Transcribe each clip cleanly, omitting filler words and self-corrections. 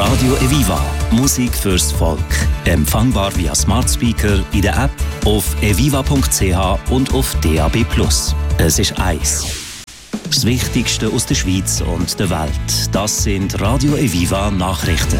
Radio Eviva. Musik fürs Volk. Empfangbar via Smart Speaker, in der App, auf eviva.ch und auf DAB+. Es ist eins. Das Wichtigste aus der Schweiz und der Welt. Das sind Radio Eviva Nachrichten.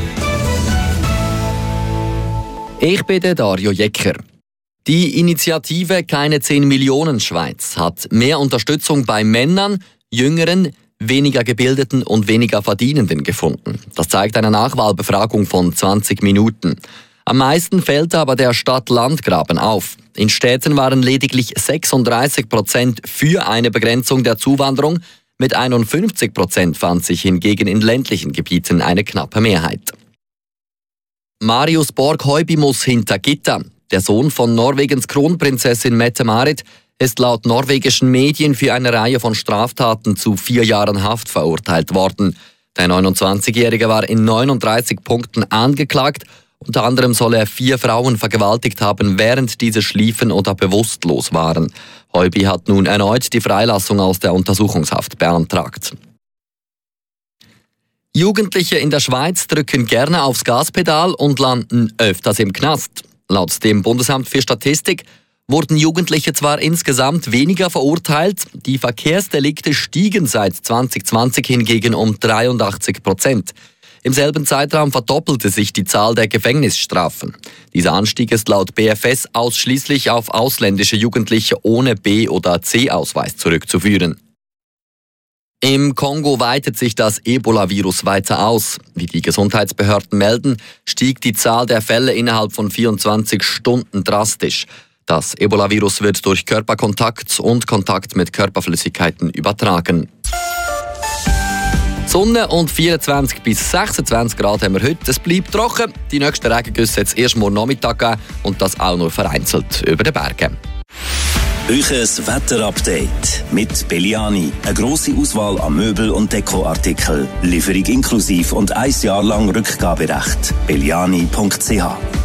Ich bin der Dario Jecker. Die Initiative Keine 10 Millionen Schweiz hat mehr Unterstützung bei Männern, Jüngeren, weniger Gebildeten und weniger Verdienenden gefunden. Das zeigt eine Nachwahlbefragung von 20 Minuten. Am meisten fällt aber der Stadt-Land-Graben auf. In Städten waren lediglich 36% für eine Begrenzung der Zuwanderung. Mit 51% fand sich hingegen in ländlichen Gebieten eine knappe Mehrheit. Marius Borg-Heubi muss hinter Gitter. Der Sohn von Norwegens Kronprinzessin Mette-Marit ist laut norwegischen Medien für eine Reihe von Straftaten zu 4 Jahren Haft verurteilt worden. Der 29-Jährige war in 39 Punkten angeklagt. Unter anderem soll er 4 Frauen vergewaltigt haben, während diese schliefen oder bewusstlos waren. Heubi hat nun erneut die Freilassung aus der Untersuchungshaft beantragt. Jugendliche in der Schweiz drücken gerne aufs Gaspedal und landen öfters im Knast. Laut dem Bundesamt für Statistik wurden Jugendliche zwar insgesamt weniger verurteilt, die Verkehrsdelikte stiegen seit 2020 hingegen um 83%. Im selben Zeitraum verdoppelte sich die Zahl der Gefängnisstrafen. Dieser Anstieg ist laut BfS ausschließlich auf ausländische Jugendliche ohne B- oder C-Ausweis zurückzuführen. Im Kongo weitet sich das Ebola-Virus weiter aus. Wie die Gesundheitsbehörden melden, stieg die Zahl der Fälle innerhalb von 24 Stunden drastisch. Das Ebola-Virus wird durch Körperkontakt und Kontakt mit Körperflüssigkeiten übertragen. Sonne und 24 bis 26 Grad haben wir heute. Es bleibt trocken. Die nächsten Regengüsse jetzt erst morgen Nachmittag geben und das auch nur vereinzelt über den Bergen. Euches Wetterupdate mit Belliani. Eine grosse Auswahl an Möbel- und Dekoartikeln. Lieferung inklusiv und 1 Jahr lang Rückgaberecht. Belliani.ch